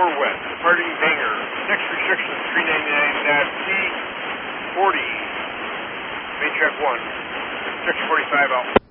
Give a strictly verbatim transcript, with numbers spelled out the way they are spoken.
West, departing Bangor. Next restriction three ninety-nine C forty. Main track one. six forty-five out.